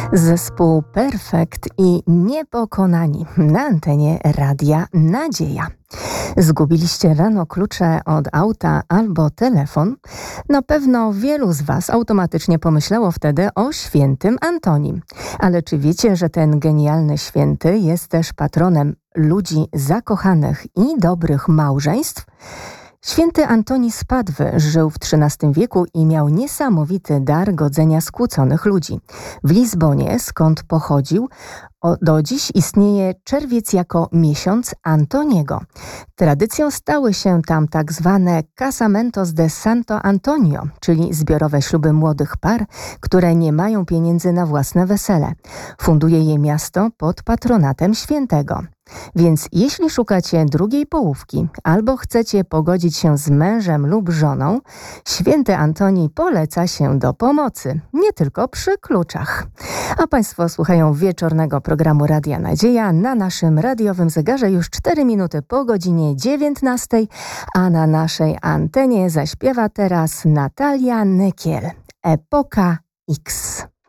Zespół Perfekt i Niepokonani na antenie Radia Nadzieja. Zgubiliście rano klucze od auta albo telefon? Na pewno wielu z Was automatycznie pomyślało wtedy o świętym Antonim. Ale czy wiecie, że ten genialny święty jest też patronem ludzi zakochanych i dobrych małżeństw? Święty Antoni z Padwy żył w XIII wieku i miał niesamowity dar godzenia skłóconych ludzi. W Lizbonie, skąd pochodził, do dziś istnieje czerwiec jako miesiąc Antoniego. Tradycją stały się tam tak zwane Casamentos de Santo Antonio, czyli zbiorowe śluby młodych par, które nie mają pieniędzy na własne wesele. Funduje je miasto pod patronatem świętego. Więc jeśli szukacie drugiej połówki albo chcecie pogodzić się z mężem lub żoną, święty Antoni poleca się do pomocy, nie tylko przy kluczach. A Państwo słuchają wieczornego programu Radia Nadzieja. Na naszym radiowym zegarze już 4 minuty po godzinie 19, a na naszej antenie zaśpiewa teraz Natalia Nykiel. Epoka X.